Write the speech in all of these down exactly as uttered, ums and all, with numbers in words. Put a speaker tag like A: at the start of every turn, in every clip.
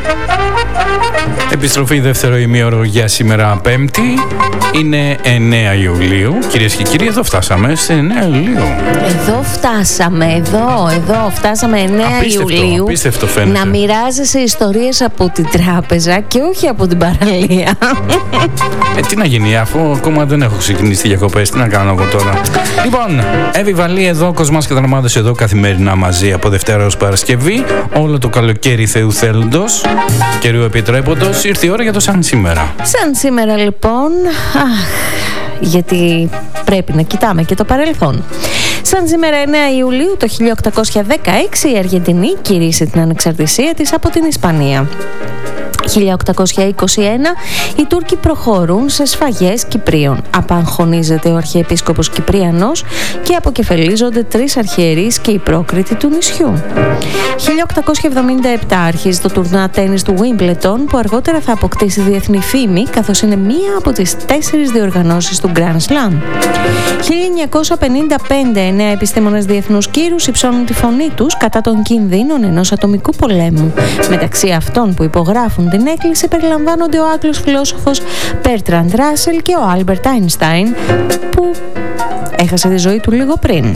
A: Επιστροφή δεύτερο ημίωρο για σήμερα Πέμπτη. Είναι εννέα Ιουλίου. Κυρίες και κύριοι, εδώ φτάσαμε σε εννέα Ιουλίου.
B: Εδώ φτάσαμε, εδώ, εδώ φτάσαμε εννέα
A: απίστευτο,
B: Ιουλίου.
A: Απίστευτο φαίνεται.
B: Να μοιράζεσαι ιστορίες από την τράπεζα και όχι από την παραλία.
A: Ε, τι να γίνει, αφού ακόμα δεν έχω ξεκινήσει διακοπές, τι να κάνω εγώ τώρα. Λοιπόν, Εύη Βαλή εδώ, Κοσμάς και Δραμάδες εδώ καθημερινά μαζί από Δευτέρα ως Παρασκευή. Όλο το καλοκαίρι Θεού θέλοντος, καιρού επιτρέποντος, ήρθε η ώρα για το σαν σήμερα.
B: Σαν σήμερα λοιπόν, αχ, γιατί πρέπει να κοιτάμε και το παρελθόν. Σαν σήμερα εννέα Ιουλίου το χίλια οκτακόσια δεκαέξι η Αργεντινή κηρύσσει την ανεξαρτησία της από την Ισπανία. χίλια οκτακόσια είκοσι ένα οι Τούρκοι προχωρούν σε σφαγές Κυπρίων. Απαγχωνίζεται ο Αρχιεπίσκοπος Κυπριανός και αποκεφαλίζονται τρεις αρχιερείς και οι πρόκριτοι του νησιού. χίλια οκτακόσια εβδομήντα επτά αρχίζει το τουρνουά τένις του Wimbledon, που αργότερα θα αποκτήσει διεθνή φήμη, καθώς είναι μία από τις τέσσερις διοργανώσεις του Grand Slam. χίλια εννιακόσια πενήντα πέντε εννέα επιστήμονες διεθνούς κύρους υψώνουν τη φωνή τους κατά των κινδύνων ενός ατομικού πολέμου. Μεταξύ αυτών που υπογράφουν την έκκληση περιλαμβάνονται ο Άγγλος φιλόσοφος Μπέρτραντ Ράσελ και ο Άλμπερτ Άινστάιν, που έχασε τη ζωή του λίγο πριν.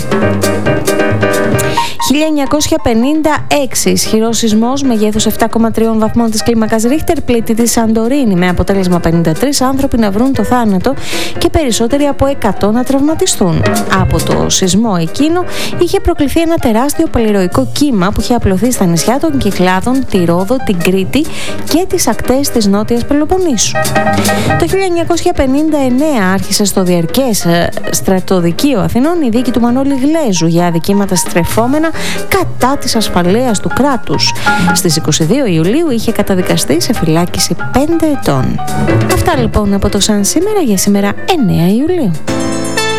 B: χίλια εννιακόσια πενήντα έξι ισχυρός σεισμός μεγέθους επτά κόμμα τρία βαθμών της κλίμακας Ρίχτερ πλήττει τη Σαντορίνη, με αποτέλεσμα πενήντα τρεις άνθρωποι να βρουν το θάνατο και περισσότεροι από εκατό να τραυματιστούν. Από το σεισμό εκείνο είχε προκληθεί ένα τεράστιο παλιροϊκό κύμα που είχε απλωθεί στα νησιά των Κυκλάδων, τη Ρόδο, την Κρήτη και τις ακτές της Νότιας Πελοποννήσου. Το χίλια εννιακόσια πενήντα εννέα άρχισε στο διαρκές στρατοδικείο Αθηνών η δίκη του Μανώλη Γλέζου για αδικήματα στρεφόμενα κατά της ασφαλείας του κράτους. Στις είκοσι δύο Ιουλίου είχε καταδικαστεί σε φυλάκιση πέντε ετών. Αυτά λοιπόν από το σαν σήμερα για σήμερα εννέα Ιουλίου.